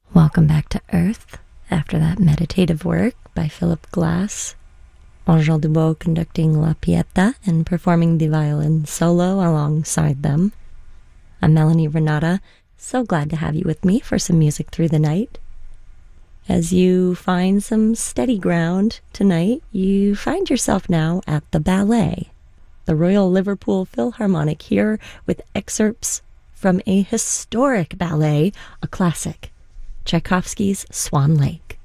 Welcome back to Earth after that meditative work by Philip Glass. Angèle Dubos conducting La Pieta and performing the violin solo alongside them. I'm Melanie Renata, so glad to have you with me for some music through the night. As you find some steady ground tonight, you find yourself now at the ballet, the Royal Liverpool Philharmonic, here with excerpts from a historic ballet, a classic, Tchaikovsky's Swan Lake.